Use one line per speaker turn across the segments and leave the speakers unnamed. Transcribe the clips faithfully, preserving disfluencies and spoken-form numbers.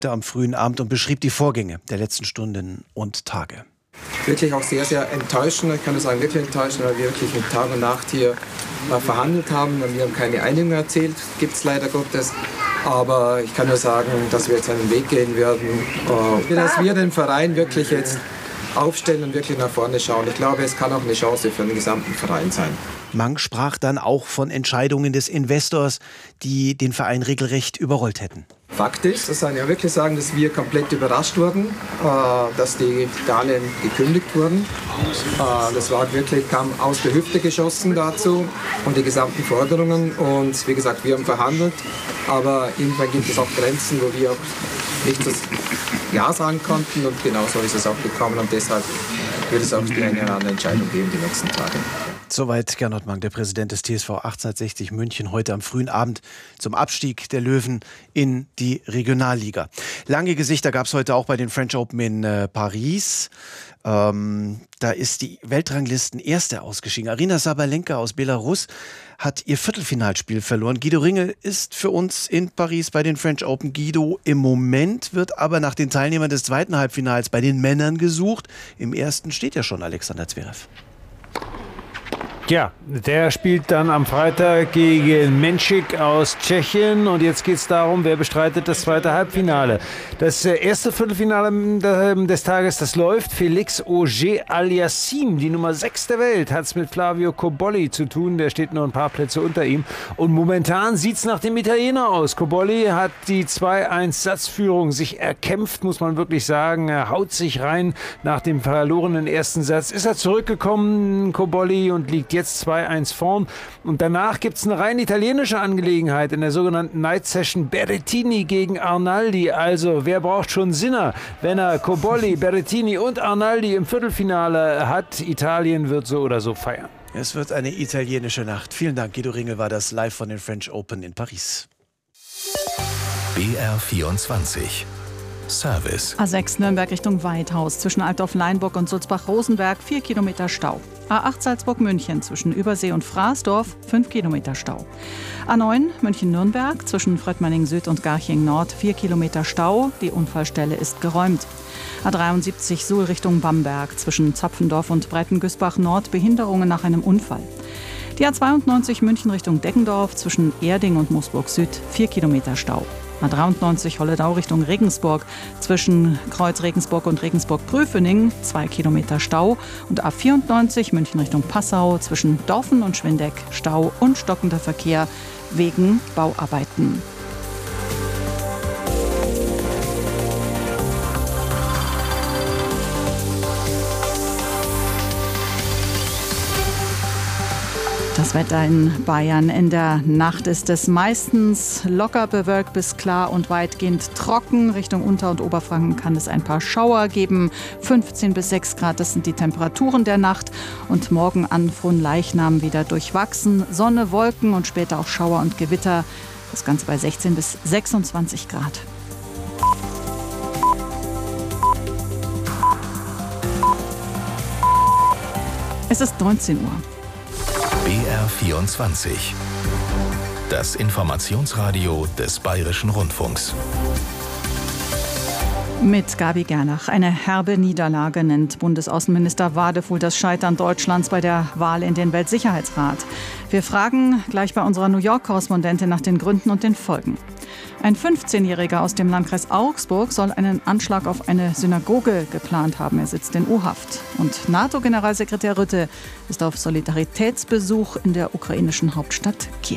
am frühen Abend und beschrieb die Vorgänge der letzten Stunden und Tage.
Wirklich auch sehr, sehr enttäuschend. Ich kann nur sagen, wirklich enttäuschend, weil wir wirklich mit Tag und Nacht hier äh, verhandelt haben. Wir haben keine Einigung erzielt, gibt es leider Gottes. Aber ich kann nur sagen, dass wir jetzt einen Weg gehen werden, äh, dass wir den Verein wirklich jetzt aufstellen und wirklich nach vorne schauen. Ich glaube, es kann auch eine Chance für den gesamten Verein sein.
Mang sprach dann auch von Entscheidungen des Investors, die den Verein regelrecht überrollt hätten.
Fakt ist, das kann ich ja wirklich sagen, dass wir komplett überrascht wurden, äh, dass die Darlehen gekündigt wurden. Äh, das war wirklich, kam aus der Hüfte geschossen dazu und die gesamten Forderungen. Und wie gesagt, wir haben verhandelt, aber irgendwann gibt es auch Grenzen, wo wir auch nicht das Ja sagen konnten. Und genau so ist es auch gekommen. Und deshalb wird es auch die eine oder andere Entscheidung geben die nächsten Tage.
Soweit Gernot Mang, der Präsident des T S V achtzehnhundertsechzig München, heute am frühen Abend zum Abstieg der Löwen in die Regionalliga. Lange Gesichter gab es heute auch bei den French Open in äh, Paris. Ähm, da ist die Weltranglisten-Erste ausgeschieden. Aryna Sabalenka aus Belarus hat ihr Viertelfinalspiel verloren. Guido Ringel ist für uns in Paris bei den French Open. Guido, im Moment wird aber nach den Teilnehmern des zweiten Halbfinals bei den Männern gesucht. Im ersten steht ja schon Alexander Zverev.
Ja, der spielt dann am Freitag gegen Menšik aus Tschechien und jetzt geht es darum, wer bestreitet das zweite Halbfinale. Das erste Viertelfinale des Tages, das läuft. Felix Auger-Aliassime, die Nummer sechs der Welt, hat es mit Flavio Cobolli zu tun, der steht nur ein paar Plätze unter ihm. Und momentan sieht es nach dem Italiener aus. Cobolli hat die zwei eins Satzführung sich erkämpft, muss man wirklich sagen. Er haut sich rein nach dem verlorenen ersten Satz. Ist er zurückgekommen, Cobolli, und liegt jetzt zwei eins vorn. Und danach gibt es eine rein italienische Angelegenheit in der sogenannten Night Session. Berrettini gegen Arnaldi. Also, wer braucht schon Sinner, wenn er Cobolli, Berrettini und Arnaldi im Viertelfinale hat? Italien wird so oder so feiern.
Es wird eine italienische Nacht. Vielen Dank, Guido Ringel war das live von den French Open in Paris.
B R vierundzwanzig Service.
A sechs Nürnberg Richtung Weidhaus zwischen Altdorf-Leinburg und Sulzbach-Rosenberg vier Kilometer Stau. A acht Salzburg-München zwischen Übersee und Fraßdorf fünf Kilometer Stau. A neun München-Nürnberg zwischen Fröttmanning Süd und Garching Nord vier Kilometer Stau. Die Unfallstelle ist geräumt. A dreiundsiebzig Suhl Richtung Bamberg zwischen Zapfendorf und Breitengüßbach Nord Behinderungen nach einem Unfall. Die A zweiundneunzig München Richtung Deggendorf zwischen Erding und Moosburg Süd vier Kilometer Stau. A dreiundneunzig Holledau Richtung Regensburg zwischen Kreuz Regensburg und Regensburg-Prüfening zwei Kilometer Stau. Und A vierundneunzig München Richtung Passau zwischen Dorfen und Schwindeck Stau und stockender Verkehr wegen Bauarbeiten. Das Wetter in Bayern. In der Nacht ist es meistens locker bewölkt bis klar und weitgehend trocken. Richtung Unter- und Oberfranken kann es ein paar Schauer geben. fünfzehn bis sechs Grad, das sind die Temperaturen der Nacht. Und morgen an Fronleichnam wieder durchwachsen. Sonne, Wolken und später auch Schauer und Gewitter. Das Ganze bei sechzehn bis sechsundzwanzig Grad. Es ist neunzehn Uhr.
B R vierundzwanzig. Das Informationsradio des Bayerischen Rundfunks.
Mit Gabi Gernach. Eine herbe Niederlage nennt Bundesaußenminister Wadefuhl das Scheitern Deutschlands bei der Wahl in den Weltsicherheitsrat. Wir fragen gleich bei unserer New York-Korrespondentin nach den Gründen und den Folgen. Ein fünfzehnjähriger aus dem Landkreis Augsburg soll einen Anschlag auf eine Synagoge geplant haben. Er sitzt in U-Haft. Und NATO-Generalsekretär Rutte ist auf Solidaritätsbesuch in der ukrainischen Hauptstadt Kiew.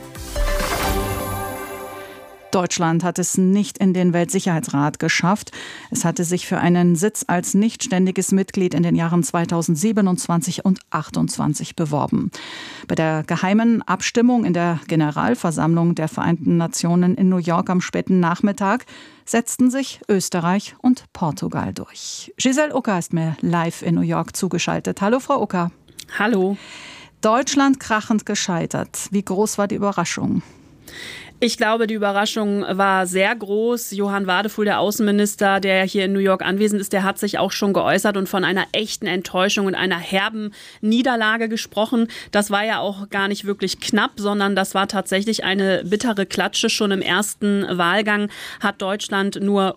Deutschland hat es nicht in den Weltsicherheitsrat geschafft. Es hatte sich für einen Sitz als nichtständiges Mitglied in den Jahren zweitausendsiebenundzwanzig und achtundzwanzig beworben. Bei der geheimen Abstimmung in der Generalversammlung der Vereinten Nationen in New York am späten Nachmittag setzten sich Österreich und Portugal durch. Giselle Ucker ist mir live in New York zugeschaltet. Hallo, Frau Ucker.
Hallo.
Deutschland krachend gescheitert. Wie groß war die Überraschung?
Ich glaube, die Überraschung war sehr groß. Johann Wadefuhl, der Außenminister, der hier in New York anwesend ist, der hat sich auch schon geäußert und von einer echten Enttäuschung und einer herben Niederlage gesprochen. Das war ja auch gar nicht wirklich knapp, sondern das war tatsächlich eine bittere Klatsche. Schon im ersten Wahlgang hat Deutschland nur